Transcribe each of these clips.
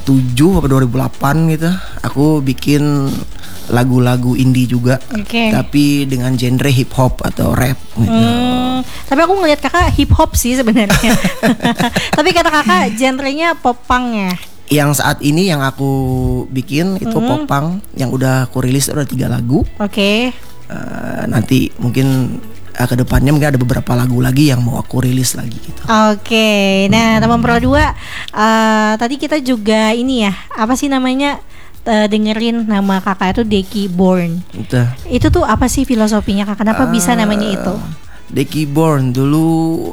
2007 atau 2008 gitu, aku bikin lagu-lagu indie juga, tapi dengan genre hip hop atau rap gitu. Tapi aku ngelihat kakak hip hop sih sebenarnya. Tapi kata kakak genrenya pop punk ya. Yang saat ini yang aku bikin itu pop punk, yang udah aku rilis ada 3 lagu. Nanti mungkin kedepannya mungkin ada beberapa lagu lagi yang mau aku rilis lagi gitu. Nah teman Pro 2, tadi kita juga ini ya, apa sih namanya, dengerin nama kakak itu Deki Born. Itu tuh apa sih filosofinya kak? Kenapa bisa namanya itu? Deki Born dulu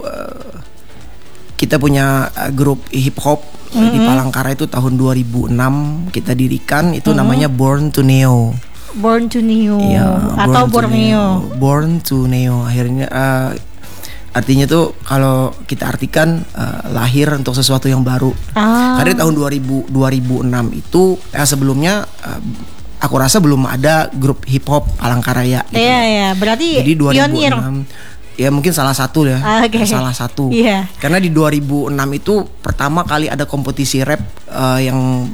kita punya grup hip hop di Palangkaraya itu tahun 2006 kita dirikan, itu namanya Born to Neo. Born to Neo atau Borneo. Born to Neo. Akhirnya artinya tuh kalau kita artikan lahir untuk sesuatu yang baru. Karena tahun 2006 itu sebelumnya aku rasa belum ada grup hip hop Palangkaraya gitu. Iya, berarti jadi 2006 pionir. Ya mungkin salah satu ya. Salah satu. Karena di 2006 itu pertama kali ada kompetisi rap yang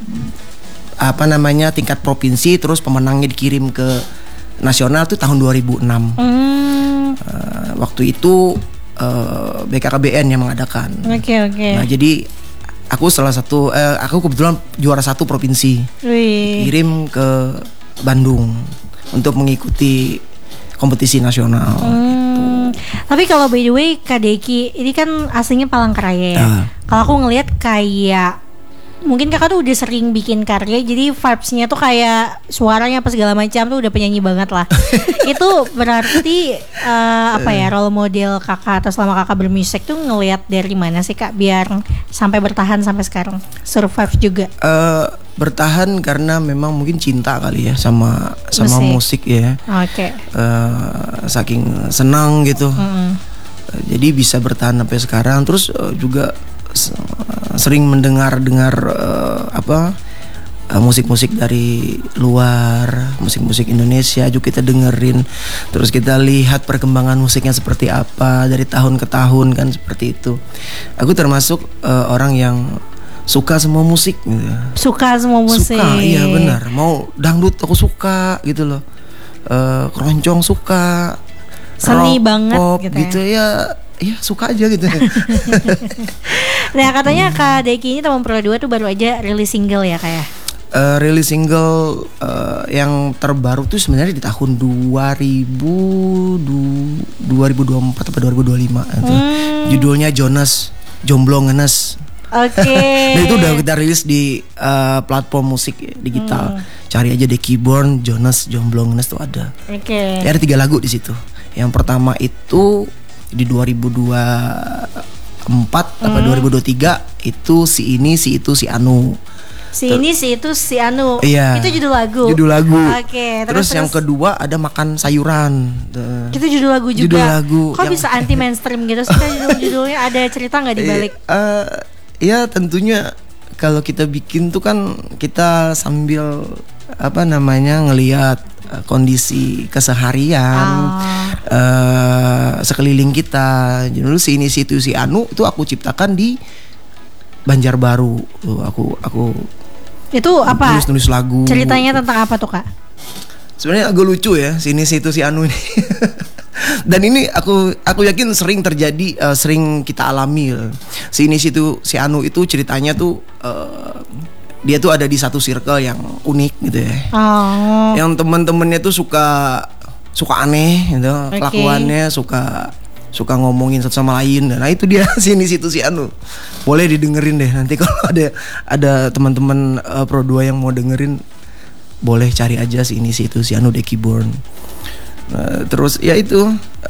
tingkat provinsi, terus pemenangnya dikirim ke nasional tuh tahun 2006. Waktu itu BKKBN yang mengadakan. Nah jadi aku aku kebetulan juara 1 provinsi. Dikirim ke Bandung untuk mengikuti kompetisi nasional. Tapi kalau by the way Kak Deki ini kan aslinya Palangkaraya ya. Kalau aku ngelihat kayak mungkin kakak tuh udah sering bikin karya, jadi vibes-nya tuh kayak suaranya apa segala macam tuh udah penyanyi banget lah. Itu berarti role model kakak atau selama kakak bermusik tuh ngelihat dari mana sih kak biar sampai bertahan sampai sekarang, survive juga? Bertahan karena memang mungkin cinta kali ya sama musik ya. Saking senang gitu. Jadi bisa bertahan sampai sekarang. Terus juga sering mendengar musik-musik dari luar, musik-musik Indonesia juga kita dengerin. Terus kita lihat perkembangan musiknya seperti apa dari tahun ke tahun kan, seperti itu. Aku termasuk orang yang suka semua musik gitu. Suka semua musik. Suka, iya benar. Mau dangdut aku suka gitu loh. Keroncong suka. Seni rock, banget pop, gitu ya. Ya suka aja gitu. Nah katanya Kak Deki ini teman Pro 2 tuh baru aja rilis single ya kayak? Rilis single yang terbaru tuh sebenarnya di tahun 2024 atau 2025 itu. Judulnya Jonas Jomblo Ngenes. Nah itu udah kita rilis di platform musik digital. Cari aja Deki Born Jonas Jomblo Ngenes tuh ada. Ya, ada 3 lagu di situ. Yang pertama itu di 2024 apa 2023 itu si ini si itu si anu. Si ini si itu si anu. Iya. Itu judul lagu. Terus yang kedua ada makan sayuran. Itu judul lagu juga. Judul lagu. Kok bisa anti mainstream gitu sih? Judul-judulnya ada cerita nggak di balik? Ya tentunya kalau kita bikin tuh kan kita sambil ngelihat kondisi keseharian sekeliling kita. Jadi dulu si ini si itu si anu itu aku ciptakan di Banjarbaru. Aku itu apa? Nulis lagu. Ceritanya tentang apa tuh kak? Sebenarnya agak lucu ya si ini si itu si anu ini. Dan ini aku yakin sering terjadi, sering kita alami. Si ini si itu si anu itu ceritanya tuh dia tuh ada di satu circle yang unik gitu ya. Yang teman-temannya tuh suka aneh gitu, kelakuannya suka ngomongin satu sama lain. Nah itu dia sini situ si anu. Boleh didengerin deh nanti kalau ada teman-teman Pro 2 yang mau dengerin, boleh cari aja sini situ si anu Deki Born. Terus ya itu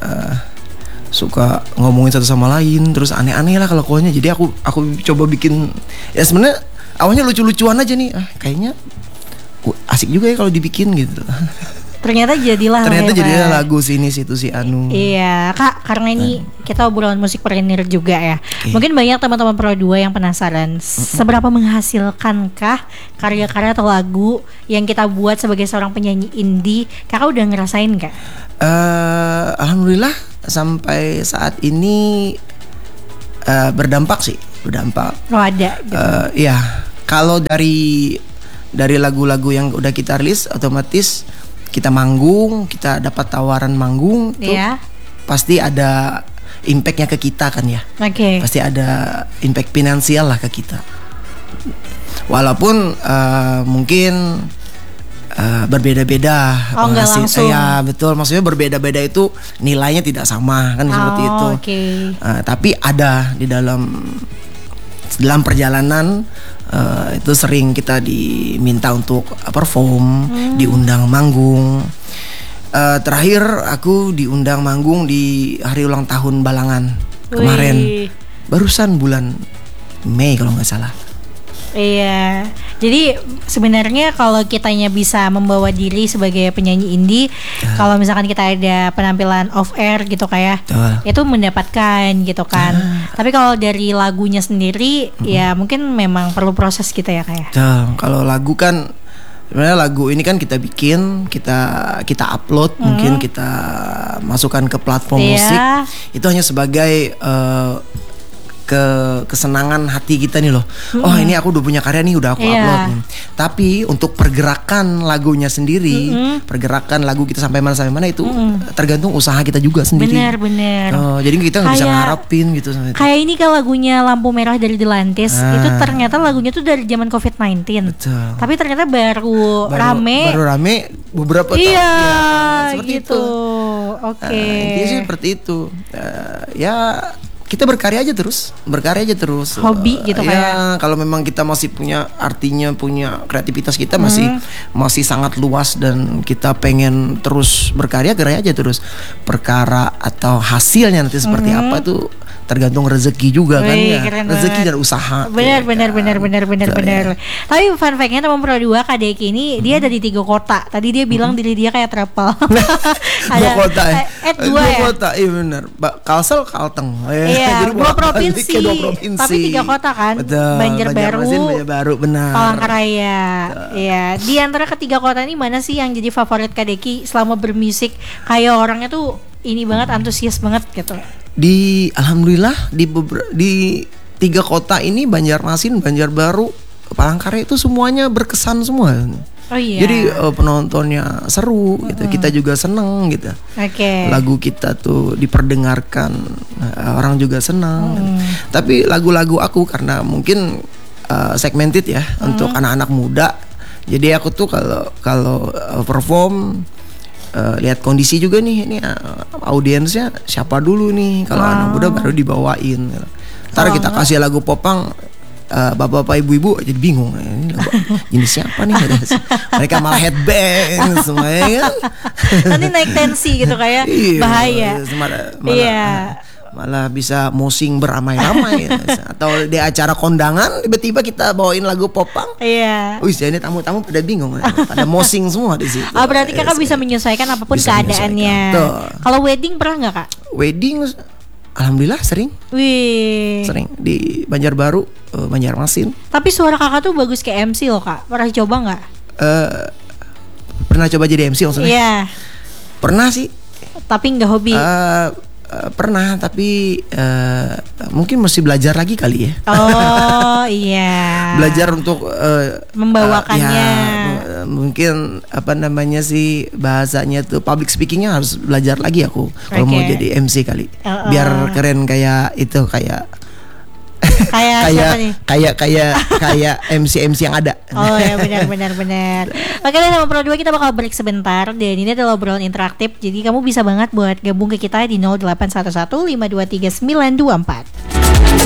suka ngomongin satu sama lain, terus aneh-aneh lah kelakuannya. Jadi aku coba bikin, ya sebenarnya awalnya lucu-lucuan aja nih, kayaknya asik juga ya kalau dibikin gitu. Ternyata jadilah lagu sini situ si anu. Iya kak, karena ini kita obrolan musik pioneer juga ya. Mungkin banyak teman-teman Pro 2 yang penasaran seberapa menghasilkankah karya-karya atau lagu yang kita buat sebagai seorang penyanyi indie. Kakak udah ngerasain gak? Alhamdulillah sampai saat ini berdampak sih. Oh ada gitu. Iya, Kalau dari lagu-lagu yang udah kita rilis, otomatis kita manggung, kita dapat tawaran manggung, tuh pasti ada impactnya ke kita kan ya. Pasti ada impact finansial lah ke kita. Walaupun mungkin berbeda-beda langsung. Ya betul, maksudnya berbeda-beda itu nilainya tidak sama kan seperti itu. Tapi ada di dalam perjalanan itu sering kita diminta untuk perform, diundang manggung. Terakhir aku diundang manggung di hari ulang tahun Balangan kemarin, barusan bulan Mei kalau nggak salah. Iya, jadi sebenarnya kalau kitanya bisa membawa diri sebagai penyanyi indie, kalau misalkan kita ada penampilan off air gitu kayak, itu mendapatkan gitu kan. Tapi kalau dari lagunya sendiri, ya mungkin memang perlu proses gitu ya kayak. Kalau lagu kan, sebenarnya lagu ini kan kita bikin, kita upload, mungkin kita masukkan ke platform musik. Itu hanya sebagai kesenangan hati kita nih loh. Oh ini aku udah punya karya nih, udah aku upload nih. Tapi untuk pergerakan lagunya sendiri, pergerakan lagu kita sampai mana itu tergantung usaha kita juga sendiri. Bener. Jadi kita nggak bisa ngarapin gitu. Kayak ini kan lagunya Lampu Merah dari Delantis, itu ternyata lagunya tuh dari zaman COVID-19. Betul. Tapi ternyata baru rame beberapa tahun. Iya, seperti gitu. itu. Oke. Intinya sih seperti itu. Ya kita berkarya aja terus. Hobi gitu ya, kalau memang kita masih punya kreativitas kita masih sangat luas dan kita pengen terus berkarya aja terus. Perkara atau hasilnya nanti seperti apa itu tergantung rezeki juga kan ya. Rezeki dan usaha. Benar. Tapi fun fact-nya teman Pro 2 Kak Deki ini dia ada di 3 kota. Tadi dia bilang diri dia kayak travel. Ada 2 kota ya. 2 ya. Kota, iya benar. Kalsel, Kalteng. Iya, 2 provinsi. Tapi 3 kota kan. Betul. Banjarbaru, benar. Palangkaraya. Iya, di antara ketiga kota ini mana sih yang jadi favorit Kak Deki selama bermusik? Kayak orangnya tuh ini banget, antusias banget gitu. Alhamdulillah di 3 kota ini, Banjarmasin, Banjarbaru, Palangkaraya itu semuanya berkesan semua. Oh iya. Jadi penontonnya seru gitu, kita juga seneng gitu. Lagu kita tuh diperdengarkan, orang juga seneng. Tapi lagu-lagu aku karena mungkin segmented ya untuk anak-anak muda. Jadi aku tuh kalau perform lihat kondisi juga nih, ini audiensnya siapa dulu nih. Kalau anak muda baru dibawain. Ntar kita kasih lagu popang, bapak-bapak ibu-ibu jadi bingung, ini lagu jenis siapa nih. Mereka malah headbang semuanya kan. Nanti naik tensi gitu kayak bahaya. Malah bisa mosing beramai-ramai atau di acara kondangan tiba-tiba kita bawain lagu popang. Wih, jadi tamu-tamu pada bingung, pada mosing semua di situ. Berarti Kakak bisa menyesuaikan apapun keadaannya. Kalau wedding pernah nggak Kak? Wedding alhamdulillah sering. Sering di Banjarbaru, Banjarmasin. Tapi suara Kakak tuh bagus kayak MC loh Kak. Pernah coba nggak? Pernah coba jadi MC maksudnya? Iya. Pernah sih. Tapi nggak hobi. Pernah, tapi mungkin mesti belajar lagi kali ya. Oh iya. Belajar untuk membawakannya. Mungkin bahasanya tuh public speakingnya harus belajar lagi aku kalau mau jadi MC kali. Biar keren kayak itu, kayak MC yang ada. Oh ya, benar. Oke deh, sama Pro 2 kita bakal break sebentar. Dan ini adalah obrolan interaktif. Jadi kamu bisa banget buat gabung ke kita di 0811 523 924.